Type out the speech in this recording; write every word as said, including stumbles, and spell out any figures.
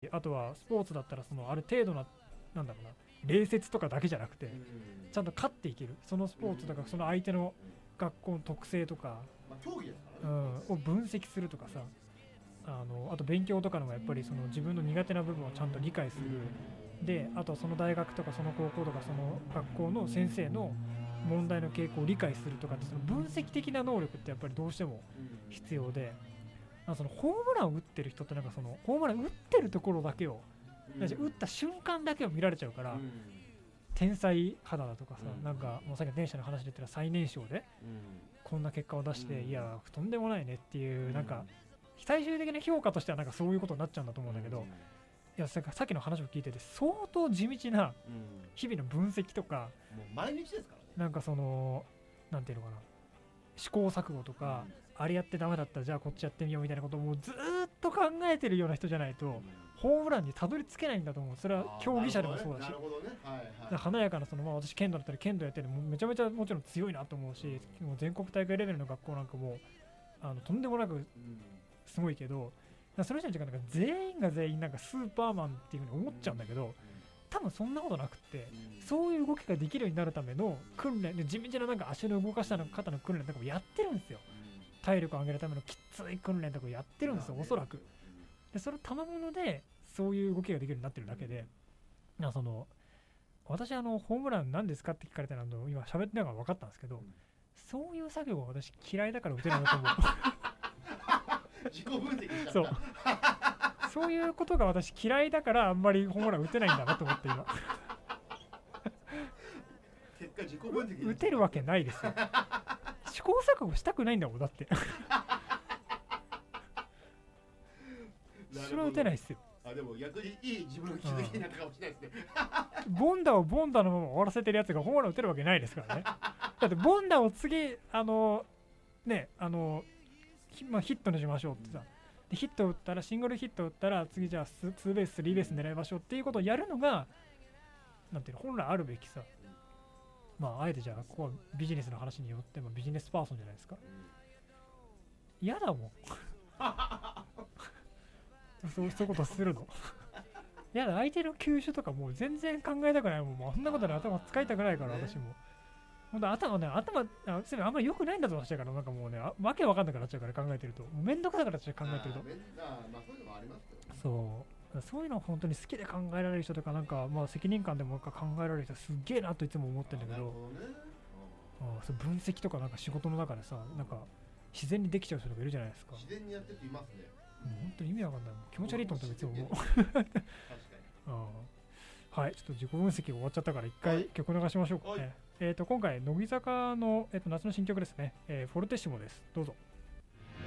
で、あとはスポーツだったらそのある程度な、なんだろうな、礼節とかだけじゃなくて、ちゃんと勝っていける、そのスポーツとかその相手の学校の特性とか、 まあ、競技ですからうね、 ん、を分析するとかさ、あのあと勉強とかのもやっぱりその自分の苦手な部分をちゃんと理解する。で、あとはその大学とかその高校とかその学校の先生の問題の傾向を理解するとかって、その分析的な能力ってやっぱりどうしても必要で、なんかそのホームランを打ってる人ってなんかそのホームラン打ってるところだけを、打った瞬間だけを見られちゃうから、天才肌だとかさ、なんかもうさっきの電車の話で言ったら最年少でこんな結果を出して、いやとんでもないねっていう、なんか最終的な評価としてはなんかそういうことになっちゃうんだと思うんだけど、いやさっきの話を聞いてて相当地道な日々の分析とか、 もう毎日ですからね、 なんかそのなんていうのかな、試行錯誤とか、あれやってダメだったらじゃあこっちやってみようみたいなことをもうずーっと考えてるような人じゃないとホームランにたどり着けないんだと思う。それは競技者でもそうだし、華やかなその、まあ、私剣道だったら剣道やってるのめちゃめちゃもちろん強いなと思うし、もう全国大会レベルの学校なんかもあのとんでもなくすごいけど、その人たちがなんか全員が全員なんかスーパーマンっていう風に思っちゃうんだけど、多分そんなことなくって、そういう動きができるようになるための訓練で、地道ななんか足の動かしたの方の訓練とかもやってるんですよ。体力を上げるためのきつい訓練とかやってるんですよ、おそらく。でそれ賜物でそういう動きができるようになってるだけで、なその私あのホームラン何ですかって聞かれたのを今喋ってながら分かったんですけど、そういう作業が私嫌いだから打てないと思う。 自己分析しちゃった。 そうそういうことが私嫌いだからあんまりホームラン打てないんだなと思って今。 結果自己分析打てるわけないですよ。試行錯誤したくないんだもんだって。それは打てないですよ。 あ、でも逆にいい自分の気づきになったかもしれないですね。 ボンダをボンダのまま終わらせてるやつがホームラン打てるわけないですからね。だってボンダを次あのねあのヒ、まあ、ヒットにしましょうってさ、でヒット打ったらシングルヒット打ったら次じゃあツーベーススリーベース狙いましょうっていうことをやるのがなんていうの本来あるべきさ、まああえてじゃあここはビジネスの話によってもビジネスパーソンじゃないですか。嫌だもん。そう、そういうことするの。いやだ、相手の球種とかもう全然考えたくないもん。もうそんなことで頭使いたくないから、私も。ほんと頭ね、頭、ああんまり良くないんだと思っちゃうから、なんかもうね、あわけわかんなくなっちゃうから考えてると。もうめんどくさくなっちゃう考えてると。 あまあそういうのもありますけどね。 そう。そういうのを本当に好きで考えられる人とか、なんか、まあ責任感でも考えられる人すっげえなといつも思ってるんだけど、 なるほどね。 あそう分析とかなんか仕事の中でさ、なんか自然にできちゃう人とかいるじゃないですか。 自然にやってる人いますね。 もう本当に意味わかんない。気持ち悪いと思っていつも思う。 確かに。 はい、ちょっと自己分析が終わっちゃったから一回曲流しましょうかね。 はい、 えっ、ー、と今回乃木坂の、えー、と夏の新曲ですね、えー、フォルテッシモです。どうぞ。